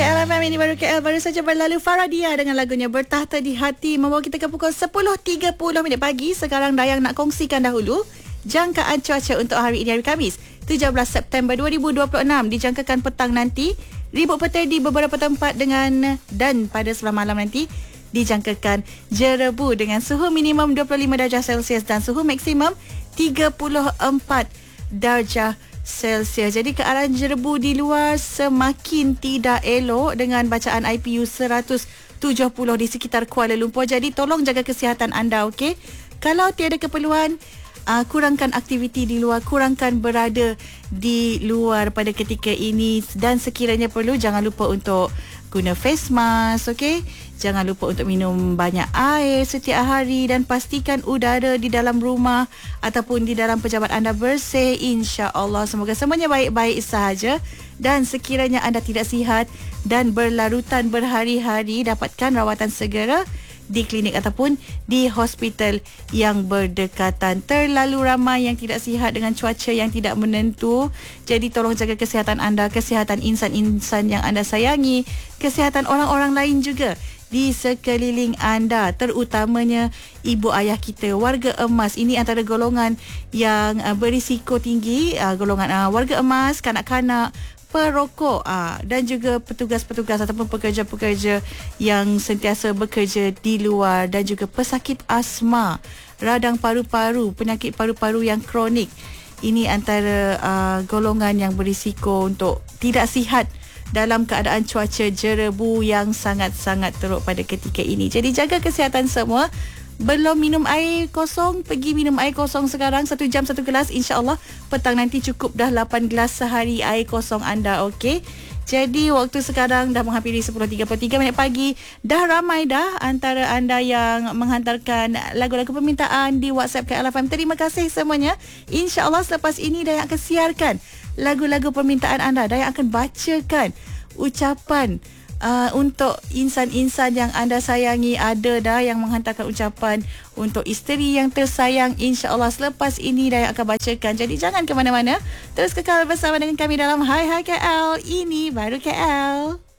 KL FM ini baru KL baru saja berlalu Faradia dengan lagunya Bertahta di Hati membawa kita ke pukul 10.30 pagi. Sekarang Dayang nak kongsikan dahulu jangkaan cuaca untuk hari ini, hari Khamis 17 September 2026. Dijangkakan petang nanti ribut petir di beberapa tempat dan pada sebelah malam nanti dijangkakan jerebu dengan suhu minimum 25 darjah Celsius dan suhu maksimum 34 darjah Celsius. Jadi keadaan jerebu di luar semakin tidak elok dengan bacaan IPU 170 di sekitar Kuala Lumpur. Jadi tolong jaga kesihatan anda, okey? Kalau tiada keperluan, kurangkan aktiviti di luar, kurangkan berada di luar pada ketika ini, dan sekiranya perlu jangan lupa untuk guna face mask, okey? Jangan lupa untuk minum banyak air setiap hari dan pastikan udara di dalam rumah ataupun di dalam pejabat anda bersih, insya-Allah. Semoga semuanya baik-baik sahaja, dan sekiranya anda tidak sihat dan berlarutan berhari-hari, dapatkan rawatan segera di klinik ataupun di hospital yang berdekatan. Terlalu ramai yang tidak sihat dengan cuaca yang tidak menentu. Jadi tolong jaga kesihatan anda, kesihatan insan-insan yang anda sayangi, kesihatan orang-orang lain juga di sekeliling anda, terutamanya ibu ayah kita. Warga emas ini antara golongan yang berisiko tinggi, golongan warga emas, kanak-kanak, perokok, dan juga petugas-petugas ataupun pekerja-pekerja yang sentiasa bekerja di luar, dan juga pesakit asma, radang paru-paru, penyakit paru-paru yang kronik. Ini antara golongan yang berisiko untuk tidak sihat dalam keadaan cuaca jerebu yang sangat-sangat teruk pada ketika ini. Jadi jaga kesihatan semua. Belum minum air kosong, pergi minum air kosong sekarang, 1 jam 1 gelas, insya-Allah petang nanti cukup dah 8 gelas sehari air kosong anda, okey? Jadi waktu sekarang dah menghampiri 10.33 pagi. Dah ramai dah antara anda yang menghantarkan lagu-lagu permintaan di WhatsApp KLFM. Terima kasih semuanya. Insya-Allah selepas ini Dayang akan siarkan lagu-lagu permintaan anda. Dayang akan bacakan ucapan untuk insan-insan yang anda sayangi. Ada dah yang menghantarkan ucapan untuk isteri yang tersayang. InsyaAllah selepas ini Dayang akan bacakan. Jadi jangan ke mana-mana, terus kekal bersama dengan kami dalam Hai Hai KL. Ini baru KL.